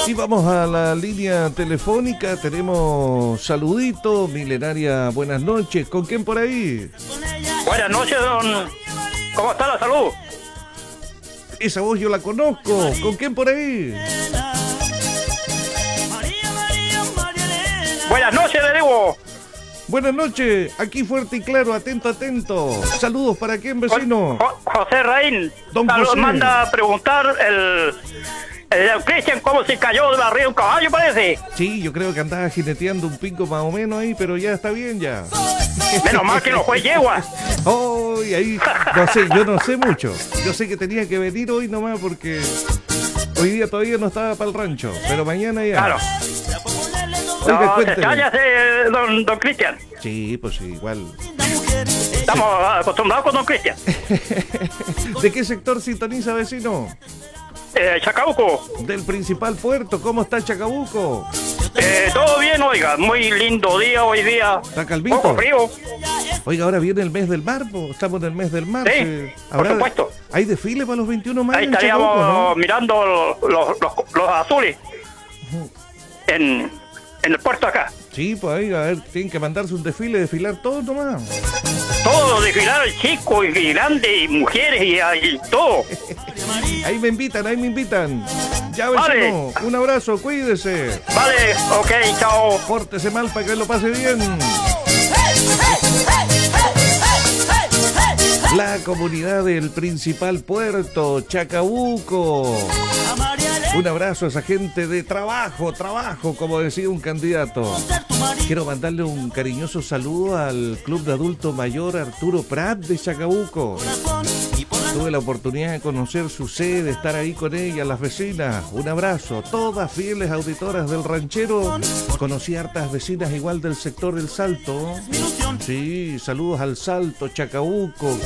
Y vamos a la línea telefónica, tenemos saludito, Milenaria, buenas noches, ¿con quién por ahí? Buenas noches, don. ¿Cómo está la salud? Esa voz yo la conozco, ¿con quién por ahí? Buenas noches, le digo. Buenas noches, aquí fuerte y claro, atento, atento. Saludos, ¿para quién, vecino? José Raín. Don José. Manda a preguntar el Cristian cómo se cayó de arriba de un caballo, parece. Sí, yo creo que andaba jineteando un pico más o menos ahí, pero ya está bien ya. Menos mal que no fue yegua. Oh, y ahí, no sé, yo no sé mucho. Yo sé que tenía que venir hoy nomás porque hoy día todavía no estaba para el rancho, pero mañana ya. Claro. Oiga, No, cuénteme. cállate, don Cristian. Sí, pues sí, igual. Estamos acostumbrados con don Cristian. ¿De qué sector sintoniza, vecino? Chacabuco. Del principal puerto, ¿cómo está Chacabuco? Todo bien, oiga. Muy lindo día hoy día. ¿Está calvito? Poco frío. Oiga, ahora viene el mes del mar, po. Estamos en el mes del mar. Sí, por supuesto. ¿Hay desfile para los 21 más Ahí en estaríamos Chacabuco, no? mirando los azules en el puerto acá. Sí, pues ahí, a ver, tienen que mandarse un desfile, desfilar todo nomás. Todo desfilar, chicos y grandes y mujeres y todo. Ahí me invitan, ahí me invitan. Ya, Vale. vecino, un abrazo, cuídese. Vale, ok, chao. Pórtese mal para que lo pase bien. La comunidad del principal puerto, Chacabuco. Un abrazo a esa gente de trabajo, como decía un candidato. Quiero mandarle un cariñoso saludo al Club de Adulto Mayor Arturo Prat de Chacabuco. Tuve la oportunidad de conocer su sede, estar ahí con ella, las vecinas. Un abrazo, todas fieles auditoras del ranchero. Conocí hartas vecinas igual del sector del Salto. Sí, saludos al Salto, Chacabuco.